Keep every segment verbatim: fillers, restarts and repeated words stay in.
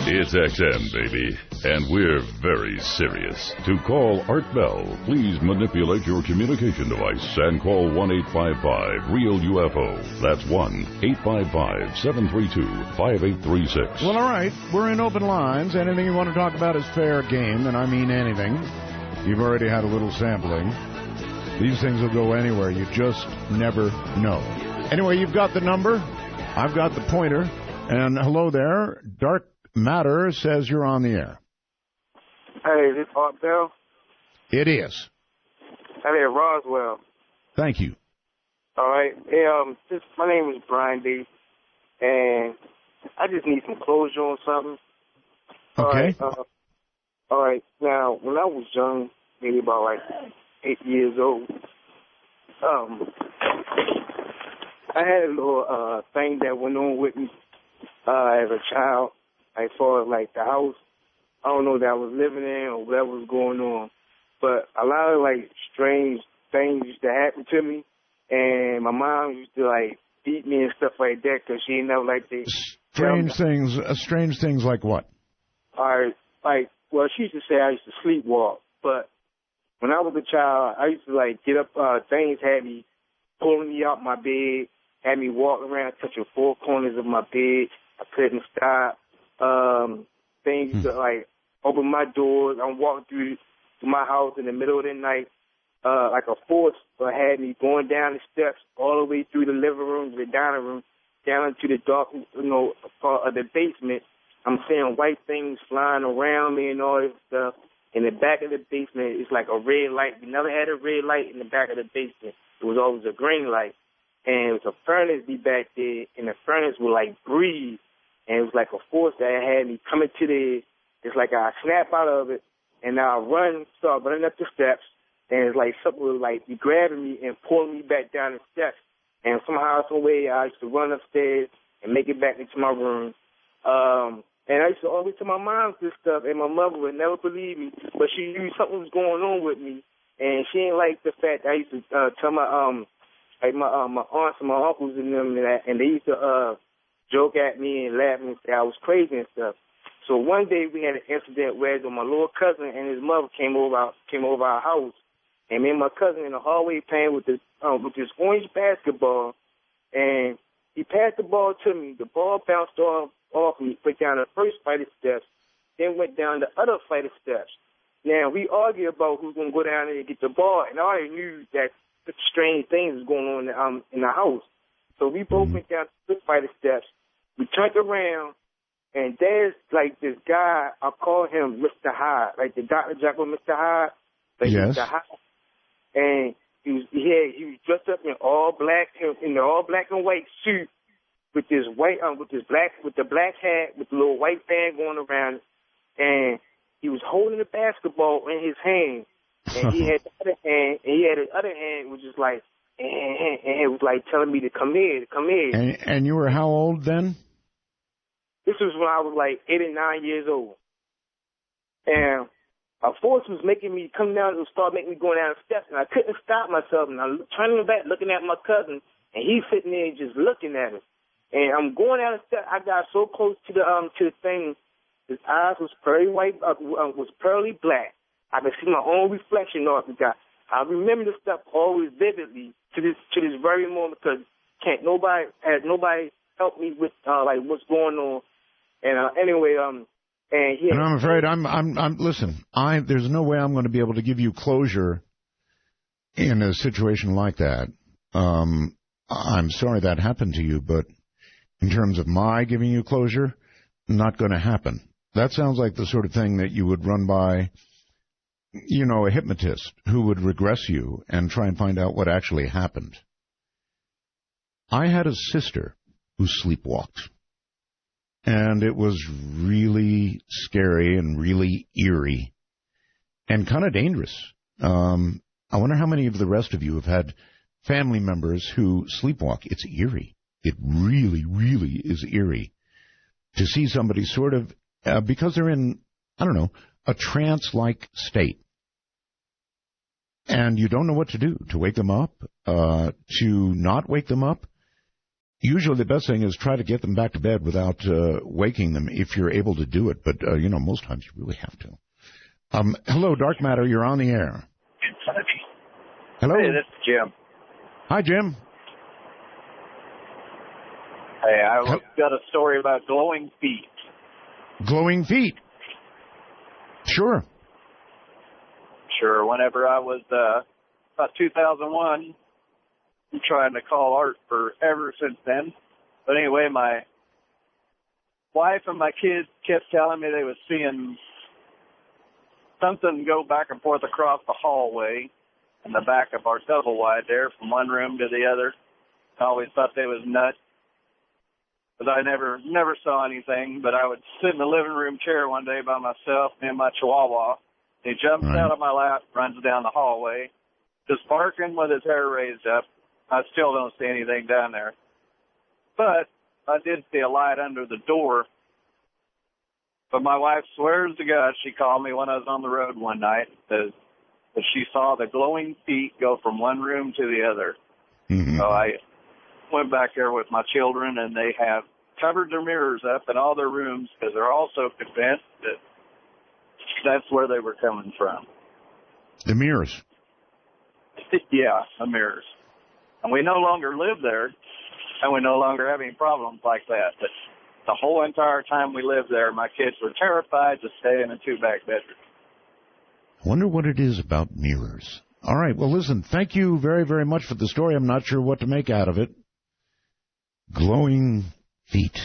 It's X M, baby, and we're very serious. To call Art Bell, please manipulate your communication device and call one eight five five real U F O. That's one eight five five, seven three two, five eight three six. Well, all right, we're in open lines. Anything you want to talk about is fair game, and I mean anything. You've already had a little sampling. These things will go anywhere. You just never know. Anyway, you've got the number. I've got the pointer. And hello there. Dark Matter says you're on the air. Hey, is this Art Bell? It is. Hey, Roswell. Thank you. All right. Hey, um, this, my name is Brian D. And I just need some closure on something. All okay. Right, uh, all right. Now, when I was young, maybe about like eight years old, um, I had a little uh, thing that went on with me uh, as a child. As far as like the house, I don't know that I was living in or whatever was going on, but a lot of like strange things used to happen to me, and my mom used to like beat me and stuff like that because she didn't know like the strange things. Uh, strange things like what? All right, like well, she used to say I used to sleepwalk, but when I was a child, I used to like get up. Uh, things had me pulling me out my bed, had me walking around touching four corners of my bed. I couldn't stop. Um, things hmm. to, like open my doors. I'm walking through my house in the middle of the night, uh, like a force uh, had me going down the steps all the way through the living room to the dining room, down into the dark, you know, part of the basement. I'm seeing white things flying around me and all this stuff. In the back of the basement, it's like a red light. We never had a red light in the back of the basement. It was always a green light. And it was a furnace be back there, and the furnace would like breathe. And it was like a force that had me coming to the, it's like I snap out of it, and I run, start running up the steps, and it's like something was like be grabbing me and pulling me back down the steps. And somehow, some way, I used to run upstairs and make it back into my room. Um, and I used to always tell my mom this stuff, and my mother would never believe me, but she knew something was going on with me, and she didn't like the fact that I used to uh, tell my um, like my uh, my aunts and my uncles and them and that, and they used to uh. joke at me and laugh and say I was crazy and stuff. So one day we had an incident where my little cousin and his mother came over our, came over our house, and me and my cousin in the hallway playing with this um, with this orange basketball, and he passed the ball to me. The ball bounced off off me, went down the first flight of steps, then went down the other flight of steps. Now we argued about who's gonna go down there and get the ball, and I already knew that strange things was going on um, in the house. So we both went down the first flight of steps. We turned around, and there's, like, this guy, I call him Mister Hyde, like the Doctor Jekyll Mister Hyde. Like yes. Mister Hyde. And he was, he, had, he was dressed up in all black, in the all black and white suit with this white, um, with this black, with the black hat, with the little white band going around, and he was holding the basketball in his hand, and he had the other hand, and he had the other hand, which was like, and, and it was like telling me to come here, to come here. And, and you were how old then? This was when I was like eight or nine years old. And a force was making me come down and start making me go down the steps, and I couldn't stop myself. And I'm turning back, looking at my cousin, and he's sitting there just looking at us. And I'm going down the steps. I got so close to the um to the thing. His eyes was pearly white, uh, was pearly black. I could see my own reflection on the guy. I remember this stuff always vividly to this to this very moment because can't nobody has nobody helped me with uh, like what's going on. And uh, anyway, um, and he. And I'm afraid I'm I'm I'm listen. I there's no way I'm going to be able to give you closure in a situation like that. Um, I'm sorry that happened to you, but in terms of my giving you closure, not going to happen. That sounds like the sort of thing that you would run by, you know, a hypnotist who would regress you and try and find out what actually happened. I had a sister who sleepwalked, and it was really scary and really eerie and kind of dangerous. Um, I wonder how many of the rest of you have had family members who sleepwalk. It's eerie. It really, really is eerie to see somebody sort of, uh, because they're in, I don't know, a trance-like state. And you don't know what to do, to wake them up, uh, to not wake them up. usually the best thing is try to get them back to bed without uh, waking them if you're able to do it. But, uh, you know, most times you really have to. Um, hello, Dark Matter. You're on the air. Hello. Hey, this is Jim. Hi, Jim. Hey, I've got a story about glowing feet. Glowing feet. Sure. Sure. Whenever I was uh, about two thousand one, I'm trying to call Art forever since then. But anyway, my wife and my kids kept telling me they was seeing something go back and forth across the hallway in the back of our double wide there from one room to the other. I always thought they was nuts. But I never never saw anything. But I would sit in the living room chair one day by myself, me and my chihuahua. He jumps right out of my lap, runs down the hallway, just barking with his hair raised up. I still don't see anything down there. But I did see a light under the door. But my wife swears to God she called me when I was on the road one night that, that she saw the glowing feet go from one room to the other. Mm-hmm. So I went back there with my children, and they have covered their mirrors up in all their rooms because they're also convinced that that's where they were coming from. The mirrors? Yeah, the mirrors. And we no longer live there, and we no longer have any problems like that. But the whole entire time we lived there, my kids were terrified to stay in a two-back bedroom. I wonder what it is about mirrors. All right, well, listen, thank you very, very much for the story. I'm not sure what to make out of it. Glowing feet.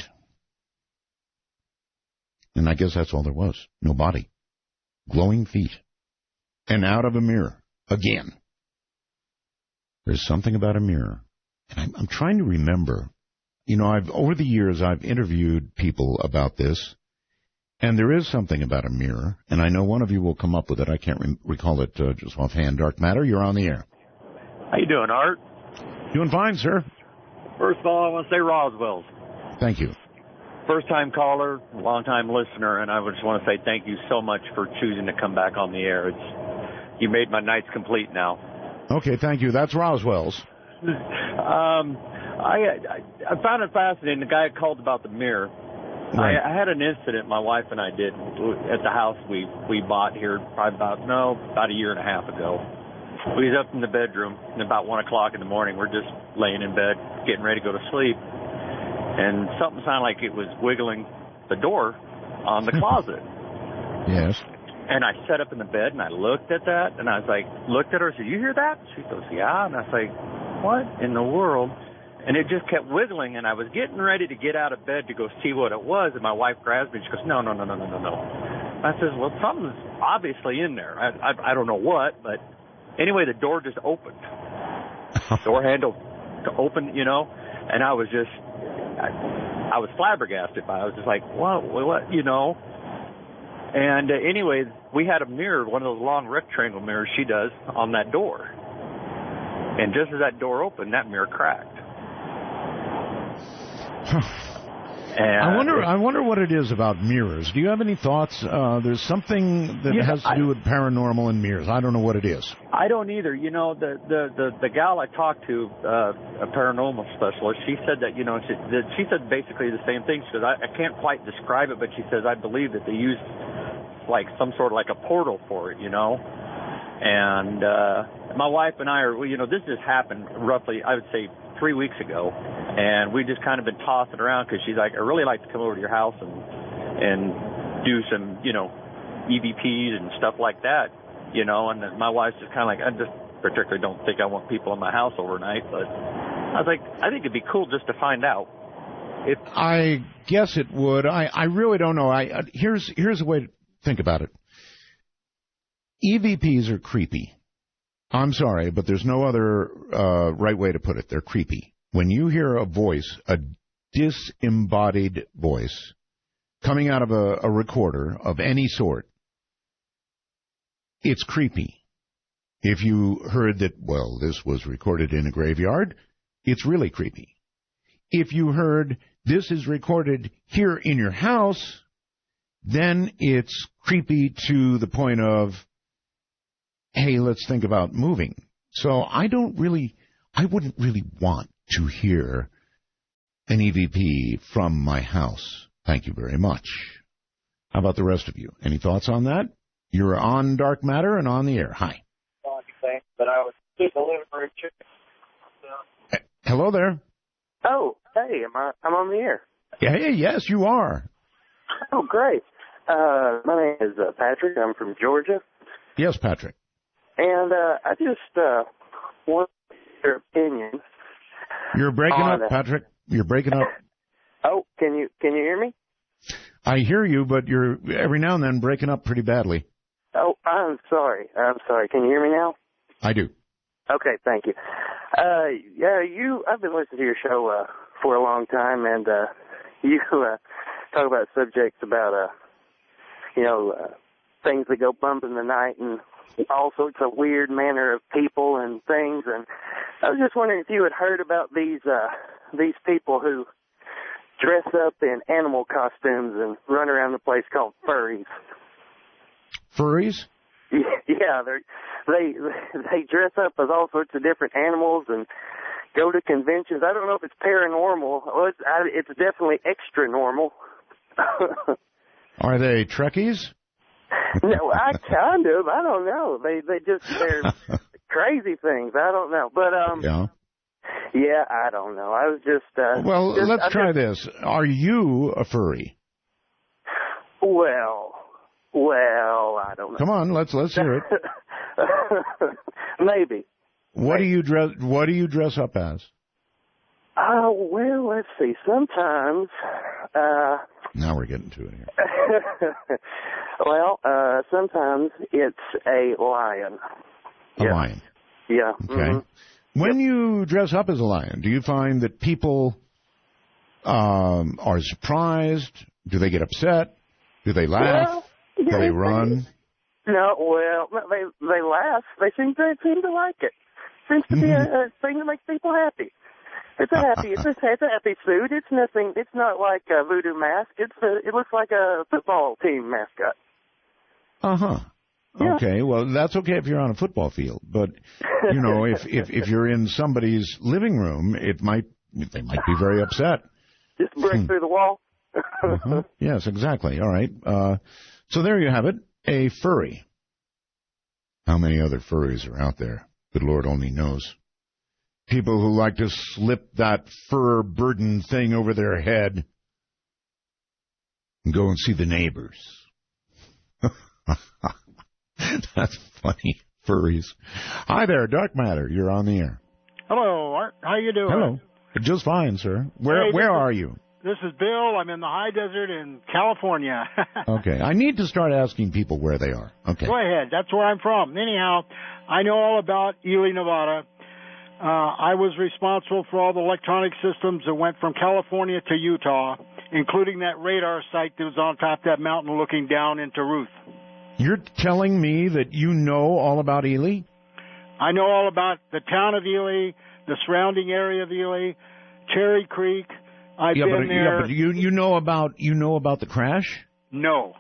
And I guess that's all there was. No body. Glowing feet. And out of a mirror. Again. There's something about a mirror. And I'm, I'm trying to remember. You know, I've over the years, I've interviewed people about this. And there is something about a mirror. And I know one of you will come up with it. I can't re- recall it uh, just offhand. Dark Matter, you're on the air. How you doing, Art? Doing fine, sir. First of all, I want to say Roswell's. Thank you. First-time caller, long-time listener, and I just want to say thank you so much for choosing to come back on the air. It's you made my nights complete now. Okay, thank you. That's Roswell's. um, I, I I found it fascinating. The guy called about the mirror. Right. I, I had an incident my wife and I did at the house we we bought here probably about no about a year and a half ago. We was up in the bedroom, and about one o'clock in the morning, we're just laying in bed, getting ready to go to sleep, and something sounded like it was wiggling the door on the closet. Yes. And I sat up in the bed, and I looked at that, and I was like, looked at her, and said, "You hear that?" She goes, "Yeah." And I was like, "What in the world?" And it just kept wiggling, and I was getting ready to get out of bed to go see what it was, and my wife grabs me, and she goes, no, no, no, no, no, no, no. I says, well, something's obviously in there. I, I, I don't know what, but anyway, the door just opened. Door handle to open, you know, and I was just, I, I was flabbergasted by it. I was just like, what, what, you know. And uh, anyway, we had a mirror, one of those long rectangle mirrors she does, on that door. And just as that door opened, that mirror cracked. And I wonder. I wonder what it is about mirrors. Do you have any thoughts? Uh, there's something that yeah, has to do I, with paranormal and mirrors. I don't know what it is. I don't either. You know, the the the, the gal I talked to, uh, a paranormal specialist, she said that you know she, that she said basically the same thing. She says I, I can't quite describe it, but she says I believe that they use like some sort of like a portal for it. You know, and uh, my wife and I are. Well, you know, this just happened roughly, I would say, three weeks ago, and we just kind of been tossing around because she's like, I really like to come over to your house and and do some, you know, E V Ps and stuff like that, you know, and my wife's just kind of like, I just particularly don't think I want people in my house overnight, but I was like, I think it'd be cool just to find out. If I guess it would. I, I really don't know. I uh, here's here's a way to think about it. E V Ps are creepy. I'm sorry, but there's no other uh, right way to put it. They're creepy. When you hear a voice, a disembodied voice, coming out of a, a recorder of any sort, it's creepy. If you heard that, well, this was recorded in a graveyard, it's really creepy. If you heard this is recorded here in your house, then it's creepy to the point of, hey, let's think about moving. So I don't really, I wouldn't really want to hear an E V P from my house. Thank you very much. How about the rest of you? Any thoughts on that? You're on Dark Matter and on the air. Hi. But I was just delivering chicken. So. Hello there. Oh, hey, am I, I'm on the air. Hey, yes, you are. Oh, great. Uh, my name is uh, Patrick. I'm from Georgia. Yes, Patrick. And uh, I just uh, want your opinion. You're breaking up, uh, Patrick. You're breaking up. Oh, can you can you hear me? I hear you, but you're every now and then breaking up pretty badly. Oh, I'm sorry. I'm sorry. Can you hear me now? I do. Okay, thank you. Uh, yeah, you. I've been listening to your show uh, for a long time, and uh, you uh, talk about subjects about uh, you know, uh, things that go bump in the night and all sorts of weird manner of people and things. And I was just wondering if you had heard about these uh, these people who dress up in animal costumes and run around the place called furries. Furries? Yeah, they they they dress up as all sorts of different animals and go to conventions. I don't know if it's paranormal. Well, it's, I, it's definitely extra normal. Are they Trekkies? No, I kind of. I don't know. They they just they're crazy things. I don't know, but um. Yeah. Yeah, I don't know. I was just. Uh, well, just, let's I try just, this. Are you a furry? Well, well, I don't know. Come on, let's let's hear it. Maybe. What Maybe. do you dress? What do you dress up as? Oh, well, let's see. Sometimes. Uh, now we're getting to it here. Well, uh, sometimes it's a lion. A yeah. lion. Yeah. Okay. Mm-hmm. When yep. you dress up as a lion, do you find that people um, are surprised? Do they get upset? Do they laugh? Well, yeah, do they run? No, well, they they laugh. They seem to seem to like it. Seems to be a, a thing that makes people happy. It's a happy. It's a, it's a happy suit. It's nothing. It's not like a voodoo mask. It's a, it looks like a football team mascot. Uh huh. Yeah. Okay, well, that's okay if you're on a football field, but you know, if, if if you're in somebody's living room, it might they might be very upset. Just break through the wall. uh-huh. Yes, exactly. All right. Uh, so there you have it, a furry. How many other furries are out there? Good Lord only knows. People who like to slip that fur burden thing over their head and go and see the neighbors. That's funny. Furries. Hi there, Dark Matter. You're on the air. Hello, Art. How you doing? Hello. Just fine, sir. Where hey, where is, are you? This is Bill. I'm in the high desert in California. Okay. I need to start asking people where they are. Okay. Go ahead. That's where I'm from. Anyhow, I know all about Ely, Nevada. Uh, I was responsible for all the electronic systems that went from California to Utah, including that radar site that was on top of that mountain looking down into Ruth. You're telling me that you know all about Ely? I know all about the town of Ely, the surrounding area of Ely, Cherry Creek. I've yeah, been but, there. Yeah, but you you know about you know about the crash? No.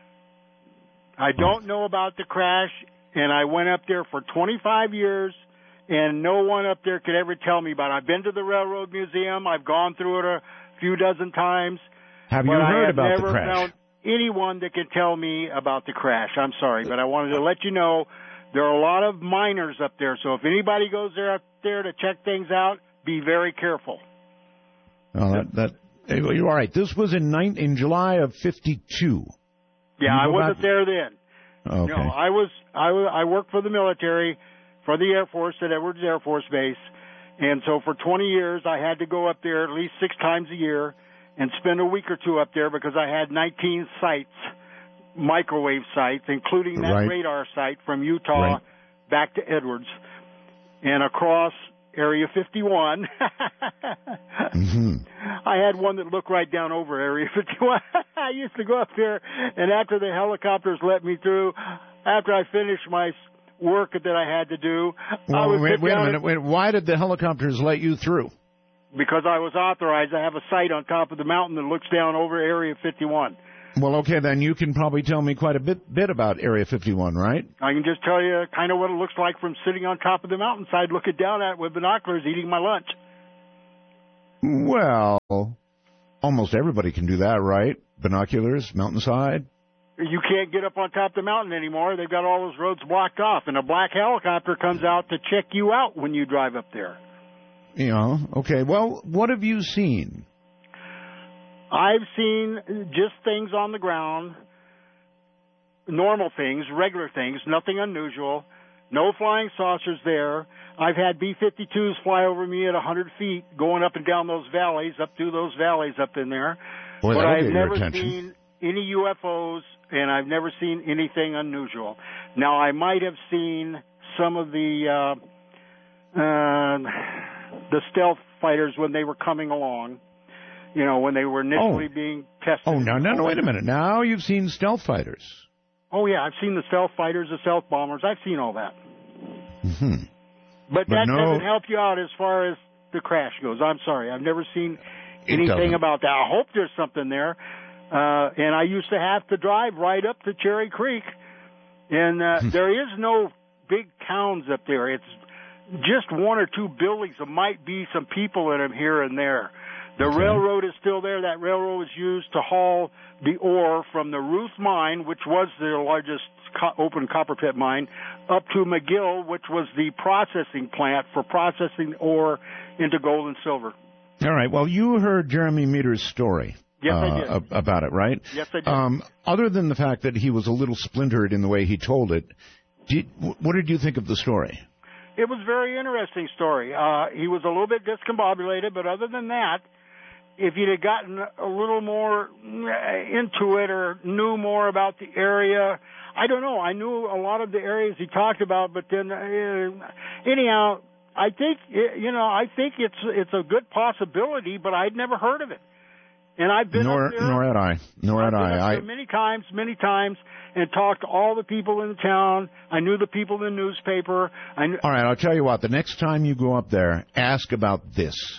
I don't oh. know about the crash, and I went up there for twenty-five years, and no one up there could ever tell me about it. I've been to the Railroad Museum. I've gone through it a few dozen times. Have you but heard I have about never the crash? Found anyone that can tell me about the crash. I'm sorry, but I wanted to let you know there are a lot of miners up there, so if anybody goes there up there to check things out, be very careful. Oh, that, that anyway, you're all right. This was in nine, in July of fifty-two. Yeah, I wasn't back? there then. Okay. No, I was I was I worked for the military, for the Air Force at Edwards Air Force Base, and so for twenty years I had to go up there at least six times a year and spend a week or two up there because I had nineteen sites, microwave sites, including that right. radar site from Utah right. back to Edwards and across Area fifty-one. mm-hmm. I had one that looked right down over Area fifty-one. I used to go up there, and after the helicopters let me through, after I finished my work that I had to do, well, I would wait, wait a minute. and, wait, why did the helicopters let you through? Because I was authorized. I have a site on top of the mountain that looks down over Area fifty-one. Well, okay, then you can probably tell me quite a bit bit about Area fifty-one, right? I can just tell you kind of what it looks like from sitting on top of the mountainside, looking down at it with binoculars, eating my lunch. Well, almost everybody can do that, right? Binoculars, mountainside. You can't get up on top of the mountain anymore. They've got all those roads blocked off, and a black helicopter comes out to check you out when you drive up there. You know, okay. Well, what have you seen? I've seen just things on the ground, normal things, regular things, nothing unusual. No flying saucers there. I've had B fifty-twos fly over me at one hundred feet, going up and down those valleys, up through those valleys up in there. Boy, but I've get your never attention. seen any U F Os, and I've never seen anything unusual. Now, I might have seen some of the uh, uh, the stealth fighters when they were coming along, you know, when they were initially oh. being tested. Oh, no, no, no, wait a minute. Now you've seen stealth fighters. Oh, yeah, I've seen the stealth fighters, the stealth bombers. I've seen all that. Mm-hmm. But, But that no, doesn't help you out as far as the crash goes. I'm sorry. I've never seen anything doesn't. about that. I hope there's something there. Uh, and I used to have to drive right up to Cherry Creek. And uh, there is no big towns up there. It's just one or two buildings. There might be some people in them here and there. The Okay. railroad is still there. That railroad was used to haul the ore from the Ruth mine, which was the largest co- open copper pit mine, up to McGill, which was the processing plant for processing ore into gold and silver. All right. Well, you heard Jeremy Meter's story. Yes, uh, I did. ab- about it, right? Yes, I did. Um, other than the fact that he was a little splintered in the way he told it, did, what did you think of the story? It was a very interesting story. Uh, he was a little bit discombobulated, but other than that, if you'd have gotten a little more into it or knew more about the area, I don't know. I knew a lot of the areas he talked about, but then, uh, anyhow, I think, you know, I think it's it's a good possibility, but I'd never heard of it. And I've been nor, up there. Nor had I. Nor I've had been I. up I there many times, many times, and talked to all the people in the town. I knew the people in the newspaper. I knew, all right, I'll tell you what. The next time you go up there, ask about this.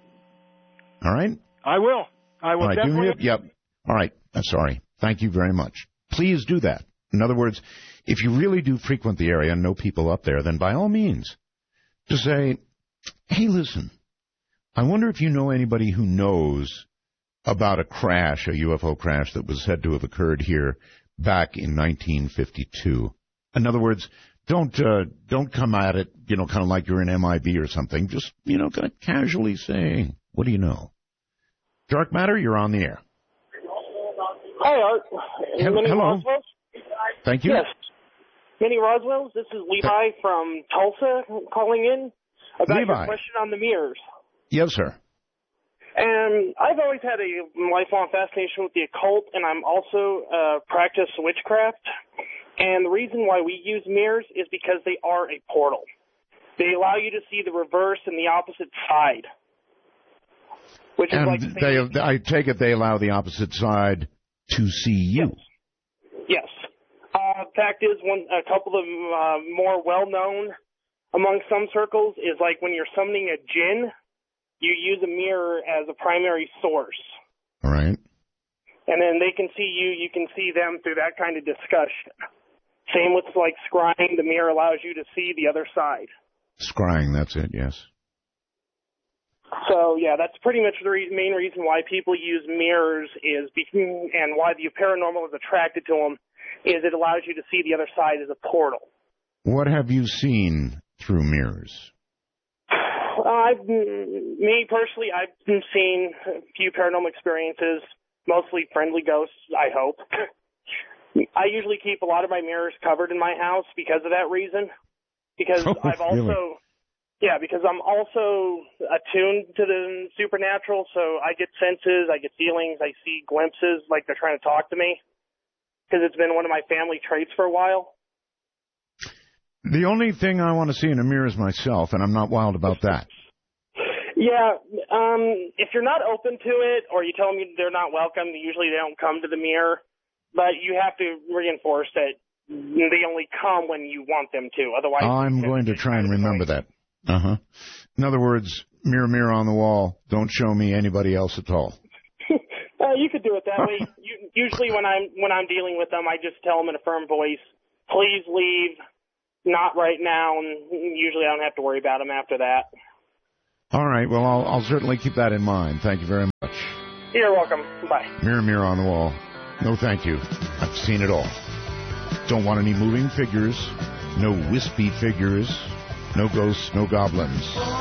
All right? I will. I will All right, do definitely. me a, yep. All right. I'm sorry. Thank you very much. Please do that. In other words, if you really do frequent the area and know people up there, then by all means, just say, hey, listen, I wonder if you know anybody who knows about a crash, a U F O crash that was said to have occurred here back in nineteen fifty-two. In other words, don't uh, don't come at it, you know, kind of like you're in M I B or something. Just, you know, kind of casually saying, what do you know? Dark Matter, you're on the air. Hi, Art. He- Minnie hello. Roswell? Thank you. Yes. Minnie Roswell, this is Levi from Tulsa calling in about Levi. your question on the mirrors. Yes, sir. And I've always had a lifelong fascination with the occult, and I'm also uh, practice witchcraft. And the reason why we use mirrors is because they are a portal. They allow you to see the reverse and the opposite side. Which is And like saying, they, I take it they allow the opposite side to see you. yes. Uh, fact is, one a couple of uh, more well-known among some circles is like when you're summoning a jinn, you use a mirror as a primary source. All right. And then they can see you, you can see them through that kind of discussion. Same with like scrying, the mirror allows you to see the other side. Scrying, that's it, yes. So, yeah, that's pretty much the re- main reason why people use mirrors is be- and why the paranormal is attracted to them is it allows you to see the other side as a portal. What have you seen through mirrors? Uh, I've, me personally, I've seen a few paranormal experiences, mostly friendly ghosts, I hope. I usually keep a lot of my mirrors covered in my house because of that reason. Because Oh, I've also, really? yeah, because I'm also attuned to the supernatural, so I get senses, I get feelings, I see glimpses like they're trying to talk to me. Because it's been one of my family traits for a while. The only thing I want to see in a mirror is myself, and I'm not wild about that. Yeah, um, if you're not open to it, or you tell them they're not welcome, usually they don't come to the mirror. But you have to reinforce that they only come when you want them to. Otherwise, I'm going to try and remember that. Uh-huh. In other words, mirror, mirror on the wall, don't show me anybody else at all. uh, you could do it that way. You, usually when I'm when I'm dealing with them, I just tell them in a firm voice, please leave, not right now, and usually I don't have to worry about them after that. All right. Well, I'll, I'll certainly keep that in mind. Thank you very much. You're welcome. Bye. Mirror, mirror on the wall. No, thank you. I've seen it all. Don't want any moving figures. No wispy figures. No ghosts. No goblins.